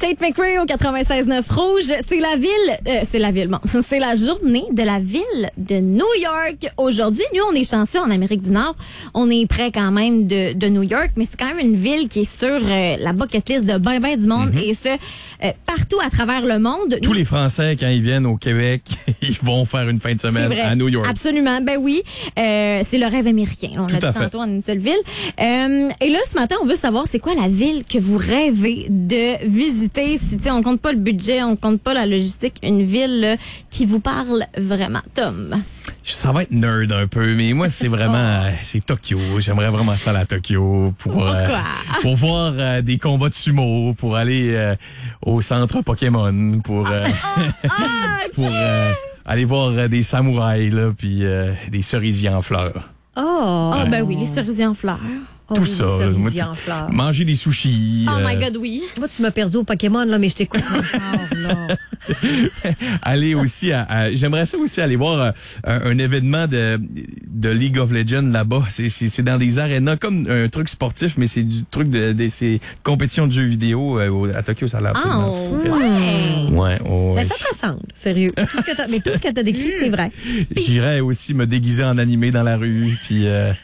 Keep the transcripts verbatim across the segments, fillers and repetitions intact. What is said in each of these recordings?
Tate McRae au quatre-vingt-seize neuf Rouge. C'est la ville, euh, c'est la ville, bon, c'est la journée de la ville de New York. Aujourd'hui, nous, on est chanceux en Amérique du Nord. On est près quand même de, de New York, mais c'est quand même une ville qui est sur euh, la bucket list de ben ben du monde mm-hmm. et ce, euh, partout à travers le monde. Tous les Français, quand ils viennent au Québec, ils vont faire une fin de semaine à New York. Absolument, ben oui. Euh, c'est le rêve américain. On l'a dit tantôt en une seule ville. Euh, et là, ce matin, on veut savoir c'est quoi la ville que vous rêvez de visiter. Si tu sais, on compte pas le budget, on compte pas la logistique, une ville là, qui vous parle vraiment. Tom. Ça va être nerd un peu, mais moi c'est vraiment oh. c'est Tokyo. J'aimerais vraiment ça aller à Tokyo pour euh, pour voir euh, des combats de sumo, pour aller euh, au centre Pokémon, pour euh, oh, oh, okay. pour euh, aller voir euh, des samouraïs là, puis euh, des cerisiers en fleurs. Oh, ouais. oh ben oui, les cerisiers en fleurs. Tout oh, ça. Moi, tu, manger des sushis. Oh euh, my God, oui. Moi, tu m'as perdu au Pokémon, là, mais je t'écoute encore. aller aussi à, à j'aimerais ça aussi aller voir euh, un, un événement de de League of Legends là-bas. C'est c'est c'est dans des arénas comme un truc sportif, mais c'est du truc de, de c'est compétition de jeux vidéo euh, à Tokyo, ça a l'air absolument oh, fou. Ouais. Ouais, oh, ben, ça te ressemble, sérieux. Tout ce que t'as, mais tout ce que t'as décrit, c'est vrai. J'irais aussi me déguiser en animé dans la rue, puis. Euh,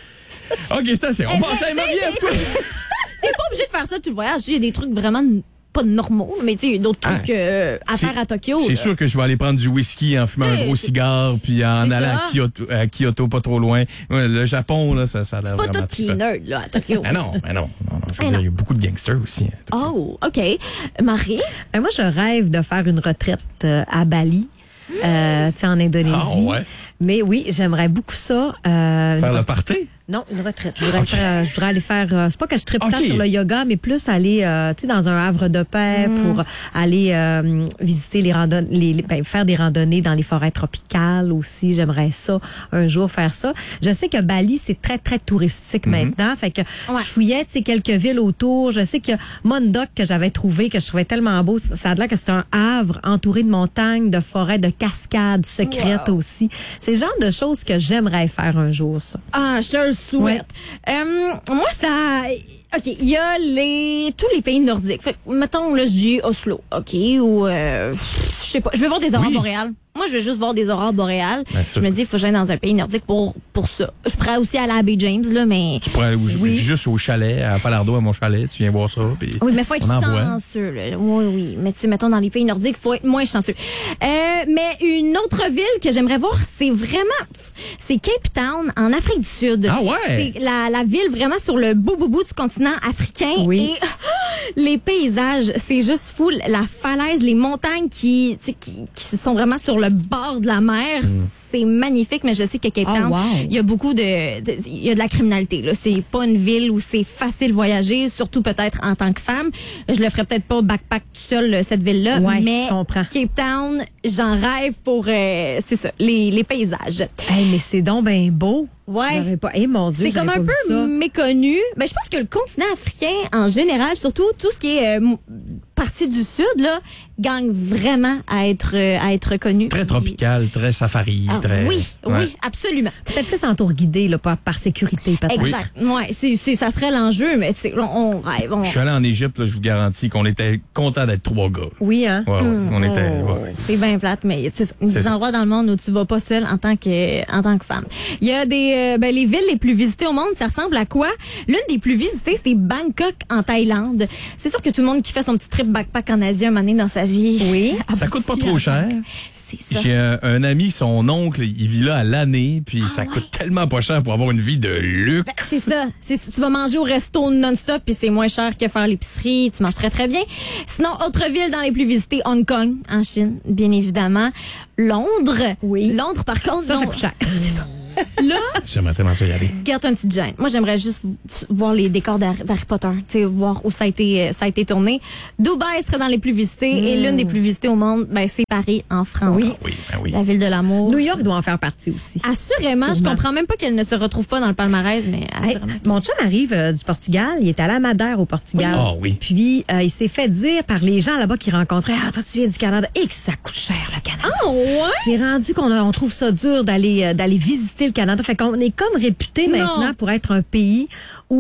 OK, c'est assez. On passe à Marie-Ève, toi. T'es pas obligé de faire ça tout le voyage. Il y a des trucs vraiment pas normaux, mais tu sais, il y a d'autres ah, trucs euh, à faire à Tokyo. C'est là. sûr que je vais aller prendre du whisky en fumant un gros cigare, puis en allant à Kyoto, à Kyoto, pas trop loin. Ouais, le Japon, là, ça, ça a l'air vraiment... C'est pas tout qui est nerd, là, à Tokyo. Ah non, ah non, non, non. Je veux ah dire, il y a beaucoup de gangsters aussi. Oh, OK. Marie? Ben, moi, je rêve de faire une retraite euh, à Bali. Euh, tu sais, en Indonésie. Ah, ouais. Mais oui, j'aimerais beaucoup ça. Euh, faire le party? Non, une retraite. Je voudrais, okay. faire, je voudrais aller faire... Euh, c'est pas que je tripe tant okay. sur le yoga, mais plus aller euh, tu sais, dans un havre de paix mm. pour aller euh, visiter les randonnées, les, ben, faire des randonnées dans les forêts tropicales aussi. J'aimerais ça, un jour faire ça. Je sais que Bali, c'est très, très touristique mm-hmm. maintenant. Fait que ouais. je fouillais tu sais, quelques villes autour. Je sais que Mondok, que j'avais trouvé, que je trouvais tellement beau, ça a l'air que c'est un havre entouré de montagnes, de forêts, de cascades secrètes wow. aussi. C'est le genre de choses que j'aimerais faire un jour, ça. Ah, je te le souhaite. Ouais. Euh, moi, ça... OK, il y a les tous les pays nordiques. Fait mettons, là, je dis Oslo, OK, ou... Euh, je sais pas, je vais voir des aurores oui. boréales. Moi, je veux juste voir des aurores boréales. Ben, je me dis, il faut que j'aille dans un pays nordique pour pour ça. Je pourrais aussi aller à Bay James, là, mais... Tu pourrais aller oui. juste au chalet, à Palardo, à mon chalet, tu viens voir ça. Puis oui, mais il faut être chanceux. Là. Oui, oui. Mais tu sais, mettons, dans les pays nordiques, il faut être moins chanceux. Euh, mais une autre ville que j'aimerais voir, c'est vraiment... C'est Cape Town, en Afrique du Sud. Ah ouais? C'est la, la ville vraiment sur le bout, bout, bout du continent africain. Oui. Et les paysages, c'est juste fou. La falaise, les montagnes qui, qui, qui sont vraiment sur le bord de la mer, mm. c'est magnifique, mais je sais que Cape Town, oh, wow. il y a beaucoup de, de, il y a de la criminalité, là. C'est pas une ville où c'est facile de voyager, surtout peut-être en tant que femme. Je le ferais peut-être pas backpack tout seul, cette ville-là, ouais, mais je comprends. Cape Town, j'en rêve pour, euh, c'est ça, les, les paysages. Hey, mais c'est donc ben beau. Ouais. Pas... Hey, mon Dieu, c'est comme un peu ça. méconnu. Ben, je pense que le continent africain, en général, surtout tout ce qui est euh, partie du Sud, là, gagne vraiment à être euh, à être reconnu. Très tropical, très safari, ah, très. Oui, ouais. oui, absolument. Peut-être plus en tour guidé, là, par, par sécurité, peut-être. Exact. Oui. Ouais, c'est, c'est, ça serait l'enjeu, mais on, on rêve. On... Je suis allé en Égypte, là, je vous garantis qu'on était content d'être trois gars. Oui, hein. Ouais, ouais, mmh, on était. oh, ouais, ouais. C'est bien plate, mais c'est des endroits dans le monde où tu vas pas seul en tant que en tant que femme. Il y a des euh, ben les villes les plus visitées au monde, ça ressemble à quoi? L'une des plus visitées, c'était Bangkok en Thaïlande. C'est sûr que tout le monde qui fait son petit trip backpack en Asie un moment donné dans sa vie. Oui. Ça coûte pas trop cher. C'est ça. J'ai un, un ami, son oncle, il vit là à l'année, puis ah, ça ouais. coûte tellement pas cher pour avoir une vie de luxe. Ben, c'est ça. C'est, tu vas manger au resto non-stop, puis c'est moins cher que faire l'épicerie. Tu manges très, très bien. Sinon, autre ville dans les plus visitées, Hong Kong, en Chine, bien évidemment. Londres. Oui. Londres, par contre. Ça, Londres, ça coûte cher. C'est ça. Là, j'aimerais tellement ça y aller. Garde un petit gêne. Moi, j'aimerais juste voir les décors d'Harry, d'Harry Potter, tu sais, voir où ça a été, ça a été tourné. Dubaï serait dans les plus visités mmh. et l'une des plus visitées au monde, ben c'est Paris en France. Oui, oui, ben oui. La ville de l'amour. New York doit en faire partie aussi. Assurément, Sûrement. Je comprends même pas qu'elle ne se retrouve pas dans le palmarès, mais assurément. Hey, mon chum arrive euh, du Portugal, il est allé à Madère au Portugal. Ah oui. oui. Puis euh, il s'est fait dire par les gens là-bas qu'il rencontrait, ah toi tu viens du Canada et que ça coûte cher le Canada. Ah ouais. C'est rendu qu'on a, on trouve ça dur d'aller euh, d'aller visiter le Canada. Fait qu'on est comme réputé non. maintenant pour être un pays où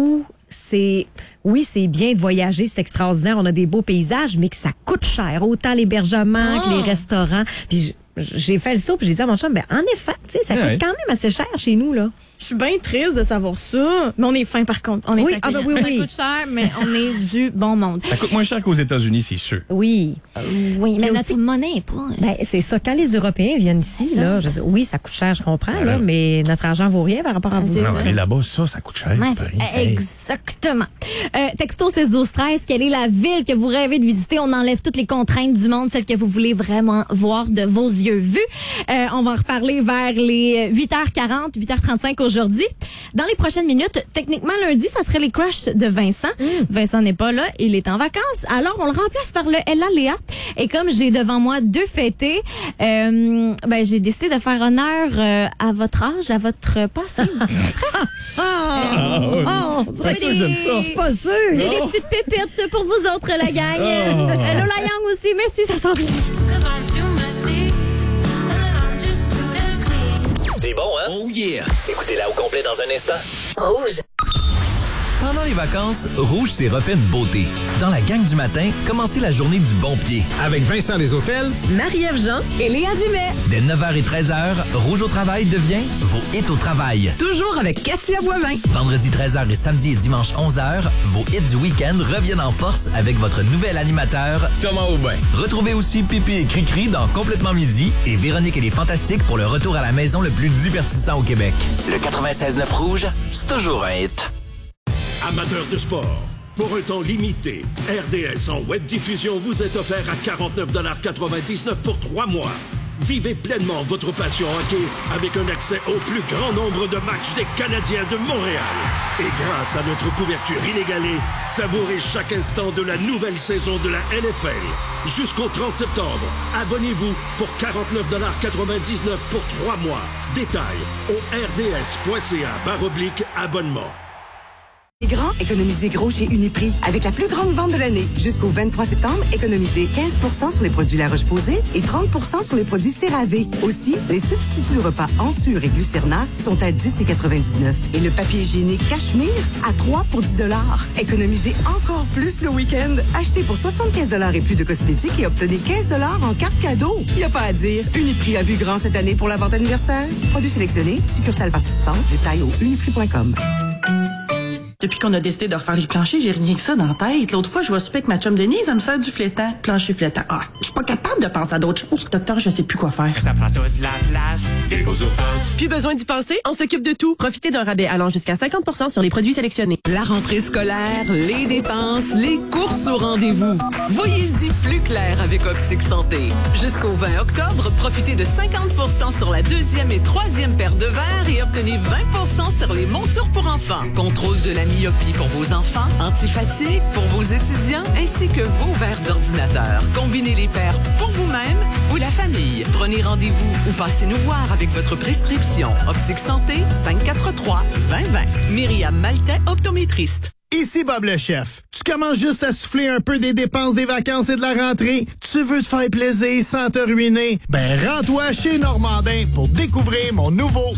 c'est... Oui, c'est bien de voyager, c'est extraordinaire, on a des beaux paysages, mais que ça coûte cher, autant l'hébergement oh. que les restaurants. Puis j'ai fait le saut, puis j'ai dit à mon chum, ben en effet, tu sais, ça ouais. coûte quand même assez cher chez nous, là. Je suis bien triste de savoir ça, mais on est fin par contre. On est oui, ah ben oui, ça oui. coûte cher, mais on est du bon monde. Ça coûte moins cher qu'aux États-Unis, c'est sûr. Oui. Euh, oui, mais notre monnaie est pas. Ben, c'est ça. Quand les Européens viennent ici, là, je dis, oui, ça coûte cher, je comprends, ouais, là, mais notre argent vaut rien par rapport à vous. Non, aller là-bas, ça, ça coûte cher. Ouais, exactement. Euh, texto six douze treize, quelle est la ville que vous rêvez de visiter? On enlève toutes les contraintes du monde, celles que vous voulez vraiment voir de vos yeux vus. Euh, on va en reparler vers les huit heures quarante, huit heures trente-cinq aujourd'hui. Dans les prochaines minutes, techniquement lundi, ça serait les crushs de Vincent. Mm. Vincent n'est pas là, il est en vacances. Alors, on le remplace par le Ella Léa. Et comme j'ai devant moi deux fêtés, euh, ben j'ai décidé de faire honneur euh, à votre âge, à votre passé. oh, euh, oh, c'est pas sûr, j'aime ça. Je suis pas sûre. J'ai des petites pépites pour vous autres, la gang. Oh. Hello, la gang aussi. Merci, ça sent bien. C'est bon, hein? Oh yeah! Écoutez-la au complet dans un instant. Rouge. Pendant les vacances, Rouge s'est refait une beauté. Dans la gang du matin, commencez la journée du bon pied. Avec Vincent des Hôtels, Marie-Ève Jean et Léa Dumais. Dès neuf heures et treize heures, Rouge au travail devient vos hits au travail. Toujours avec Katia Boivin. Vendredi treize heures et samedi et dimanche onze heures, vos hits du week-end reviennent en force avec votre nouvel animateur, Thomas Aubin. Retrouvez aussi Pipi et Cricri dans Complètement Midi et Véronique et les Fantastiques pour le retour à la maison le plus divertissant au Québec. Le quatre-vingt-seize neuf Rouge, c'est toujours un hit. Amateurs de sport, pour un temps limité, R D S en web diffusion vous est offert à quarante-neuf quatre-vingt-dix-neuf pour trois mois. Vivez pleinement votre passion hockey avec un accès au plus grand nombre de matchs des Canadiens de Montréal. Et grâce à notre couverture inégalée, savourez chaque instant de la nouvelle saison de la N F L. Jusqu'au trente septembre, abonnez-vous pour quarante-neuf quatre-vingt-dix-neuf pour trois mois. Détails au rds.ca barre oblique abonnement. Grand, économisez gros chez Uniprix avec la plus grande vente de l'année. Jusqu'au vingt-trois septembre, économisez quinze pour cent sur les produits La Roche-Posay et trente pour cent sur les produits CeraVe. Aussi, les substituts de repas Ensure et Glucerna sont à dix quatre-vingt-dix-neuf et le papier hygiénique Cachemire à trois pour dix dollars. Économisez encore plus le week-end. Achetez pour soixante-quinze dollars et plus de cosmétiques et obtenez quinze dollars en carte cadeau. Il n'y a pas à dire. Uniprix a vu grand cette année pour la vente anniversaire. Produits sélectionnés, succursales participantes, détails au uniprix point com. Depuis qu'on a décidé de refaire les planchers, j'ai rien que ça dans la tête. L'autre fois, je vais souper avec ma chum Denise, elle me sert du flétan. Plancher flétan. Ah, je suis pas capable de penser à d'autres choses. Docteur, je sais plus quoi faire. Ça prend toute la place. Plus besoin d'y penser, on s'occupe de tout. Profitez d'un rabais allant jusqu'à cinquante pour cent sur les produits sélectionnés. La rentrée scolaire, les dépenses, les courses au rendez-vous. Voyez-y plus clair avec Optique Santé. Jusqu'au vingt octobre, profitez de cinquante pour cent sur la deuxième et troisième paire de verres et obtenez vingt pour cent sur les montures pour enfants. Contrôle de la myopie pour vos enfants, anti-fatigue pour vos étudiants, ainsi que vos verres d'ordinateur. Combinez les paires pour vous-même ou la famille. Prenez rendez-vous ou passez nous voir avec votre prescription. Optique Santé, cinq quatre trois, vingt vingt. Myriam Maltais, optométriste. Ici Bob le chef. Tu commences juste à souffler un peu des dépenses des vacances et de la rentrée. Tu veux te faire plaisir sans te ruiner? Ben, rends-toi chez Normandin pour découvrir mon nouveau